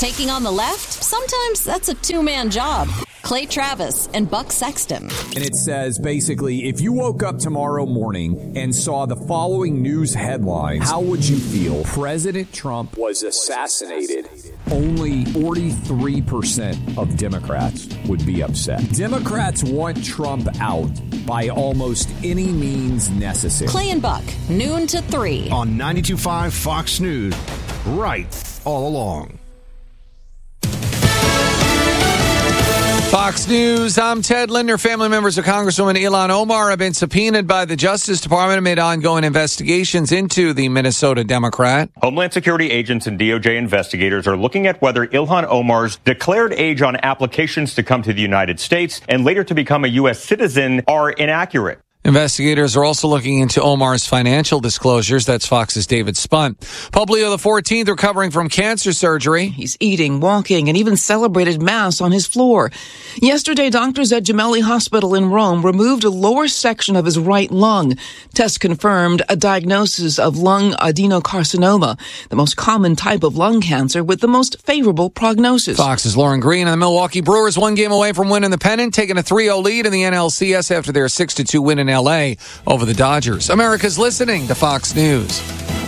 Taking on the left? Sometimes that's a two-man job. Clay Travis and Buck Sexton. And it says, basically, if you woke up tomorrow morning and saw the following news headlines, how would you feel? President Trump was assassinated. Only 43% of Democrats would be upset. Democrats want Trump out by almost any means necessary. Clay and Buck, noon to 3. On 92.5 Fox News. Right all along. Fox News, I'm Ted Linder. Family members of Congresswoman Ilhan Omar have been subpoenaed by the Justice Department amid ongoing investigations into the Minnesota Democrat. Homeland Security agents and DOJ investigators are looking at whether Ilhan Omar's declared age on applications to come to the United States and later to become a U.S. citizen are inaccurate. Investigators are also looking into Omar's financial disclosures. That's Fox's David Spunt. Pope Leo XIV recovering from cancer surgery. He's eating, walking, and even celebrated Mass on his floor. Yesterday, doctors at Gemelli Hospital in Rome removed a lower section of his right lung. Tests confirmed a diagnosis of lung adenocarcinoma, the most common type of lung cancer with the most favorable prognosis. Fox's Lauren Green and the Milwaukee Brewers one game away from winning the pennant, taking a 3-0 lead in the NLCS after their 6-2 win in LA over the Dodgers. America's listening to Fox News.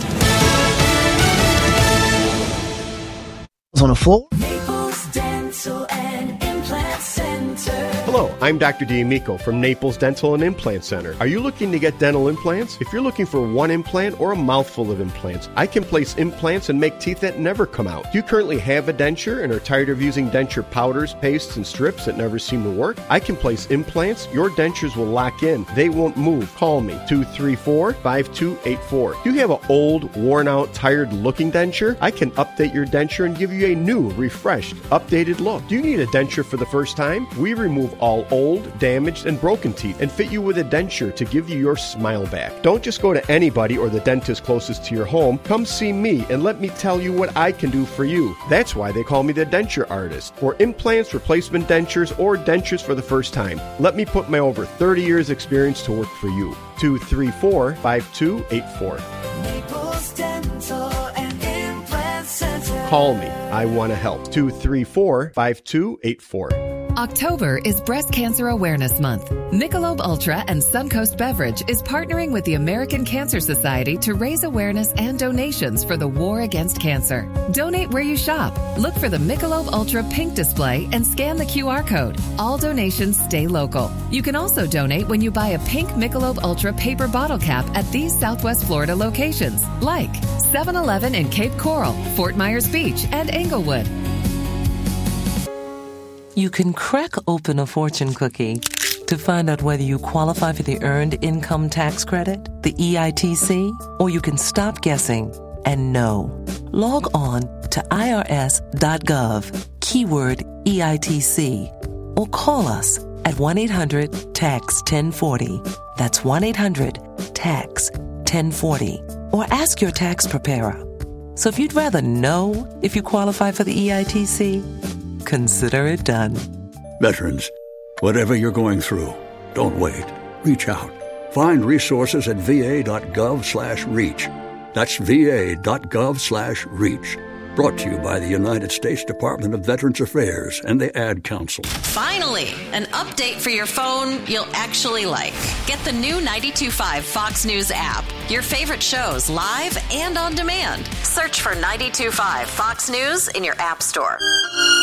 On the floor. Naples Dental and Implant Center. Hello, I'm Dr. D'Amico from Naples Dental and Implant Center. Are you looking to get dental implants? If you're looking for one implant or a mouthful of implants, I can place implants and make teeth that never come out. Do you currently have a denture and are tired of using denture powders, pastes, and strips that never seem to work? I can place implants. Your dentures will lock in. They won't move. Call me, 234-5284. Do you have an old, worn-out, tired-looking denture? I can update your denture and give you a new, refreshed, updated look. Do you need a denture for the first time? We remove all old, damaged, and broken teeth and fit you with a denture to give you your smile back. Don't just go to anybody or the dentist closest to your home. Come see me and let me tell you what I can do for you. That's why they call me the denture artist. For implants, replacement dentures, or dentures for the first time, let me put my over 30 years experience to work for you. 234-5284. Naples Dental and Implant Center. Call me. I want to help. 234-5284. October is Breast Cancer Awareness Month. Michelob Ultra and Suncoast Beverage is partnering with the American Cancer Society to raise awareness and donations for the war against cancer. Donate where you shop. Look for the Michelob Ultra pink display and scan the QR code. All donations stay local. You can also donate when you buy a pink Michelob Ultra paper bottle cap at these Southwest Florida locations, like 7-Eleven in Cape Coral, Fort Myers Beach, and Englewood. You can crack open a fortune cookie to find out whether you qualify for the Earned Income Tax Credit, the EITC, or you can stop guessing and know. Log on to irs.gov, keyword EITC, or call us at 1-800-TAX-1040. That's 1-800-TAX-1040. Or ask your tax preparer. So if you'd rather know if you qualify for the EITC, consider it done. Veterans, whatever you're going through, don't wait. Reach out. Find resources at va.gov/reach. That's va.gov/reach. Brought to you by the United States Department of Veterans Affairs and the Ad Council. Finally, an update for your phone you'll actually like. Get the new 92.5 Fox News app. Your favorite shows live and on demand. Search for 92.5 Fox News in your app store.